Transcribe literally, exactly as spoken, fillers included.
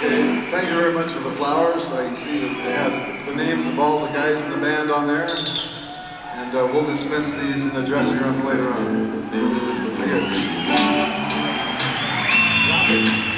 Okay, thank you very much for the flowers. I see that it has the names of all the guys in the band on there. And uh, we'll dispense these in the dressing room later on. Thank you.